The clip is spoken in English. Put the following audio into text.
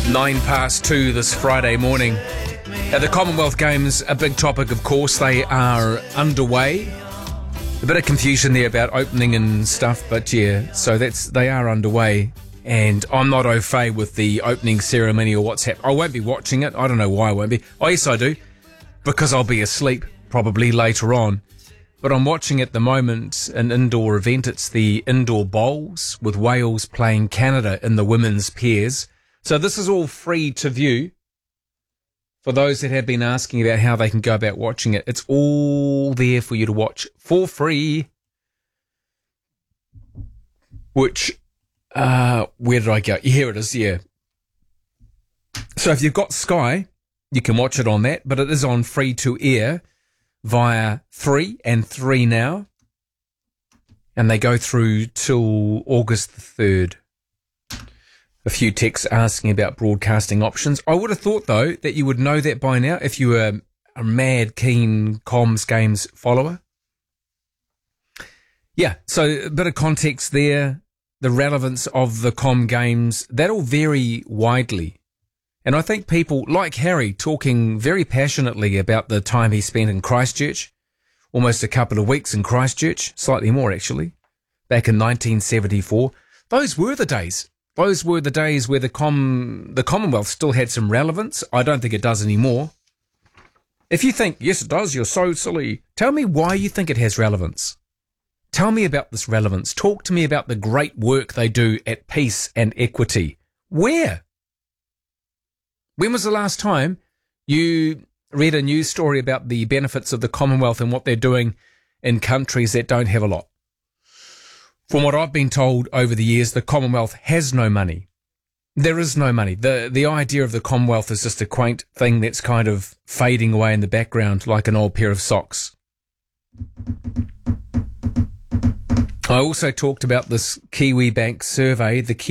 2:09 this Friday morning. At the Commonwealth Games, a big topic, of course. They are underway. A bit of confusion there about opening and stuff, but yeah, so they are underway. And I'm not au fait with the opening ceremony or what's happening. I won't be watching it. I don't know why I won't be. Oh, yes, I do. Because I'll be asleep probably later on. But I'm watching at the moment an indoor event. It's the Indoor Bowls with Wales playing Canada in the women's pairs. So this is all free to view. For those that have been asking about how they can go about watching it, it's all there for you to watch for free. Which, where did I go? Here it is, yeah. So if you've got Sky, you can watch it on that, but it is on free to air via 3 and 3 Now. And they go through till August the 3rd. A few texts asking about broadcasting options. I would have thought, though, that you would know that by now if you were a mad, keen Comms Games follower. Yeah, so a bit of context there. The relevance of the Comm Games, that'll vary widely. And I think people like Harry talking very passionately about the time he spent in Christchurch, almost a couple of weeks in Christchurch, slightly more actually, back in 1974. Those were the days. Those were the days where the Commonwealth still had some relevance. I don't think it does anymore. If you think, yes, it does, you're so silly. Tell me why you think it has relevance. Tell me about this relevance. Talk to me about the great work they do at peace and equity. Where? When was the last time you read a news story about the benefits of the Commonwealth and what they're doing in countries that don't have a lot? From what I've been told over the years, the Commonwealth has no money. There is no money. The idea of the Commonwealth is just a quaint thing that's kind of fading away in the background like an old pair of socks. I also talked about this Kiwi Bank survey, the